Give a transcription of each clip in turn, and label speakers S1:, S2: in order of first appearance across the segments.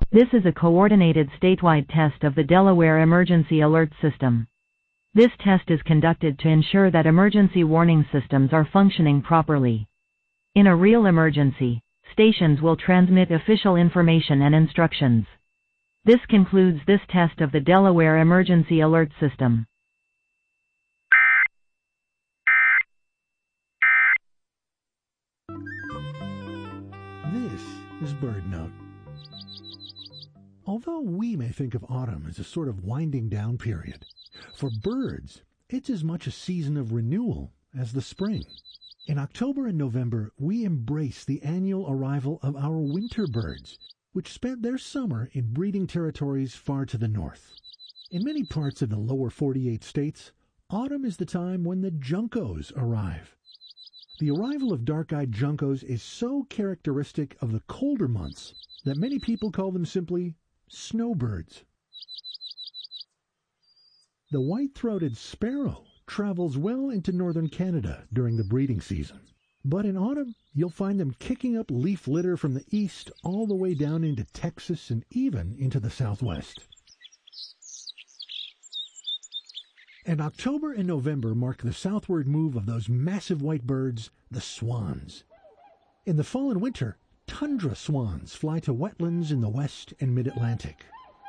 S1: This is a coordinated statewide test of the Delaware Emergency Alert System. This test is conducted to ensure that emergency warning systems are functioning properly. In a real emergency, stations will transmit official information and instructions. This concludes this test of the Delaware Emergency Alert System.
S2: This is BirdNote. Although we may think of autumn as a sort of winding down period, for birds, it's as much a season of renewal as the spring. In October and November, we embrace the annual arrival of our winter birds, which spent their summer in breeding territories far to the north. In many parts of the lower 48 states, autumn is the time when the juncos arrive. The arrival of dark-eyed juncos is so characteristic of the colder months that many people call them simply snowbirds. The white-throated sparrow travels well into northern Canada during the breeding season. But in autumn, you'll find them kicking up leaf litter from the east all the way down into Texas and even into the southwest. And October and November mark the southward move of those massive white birds, the swans. In the fall and winter, tundra swans fly to wetlands in the west and mid-Atlantic,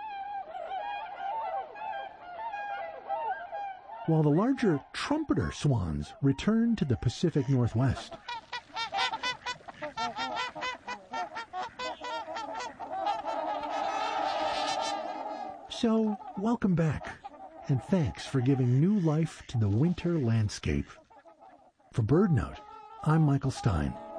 S2: while the larger trumpeter swans return to the Pacific Northwest. So, welcome back, and thanks for giving new life to the winter landscape. For BirdNote, I'm Michael Stein.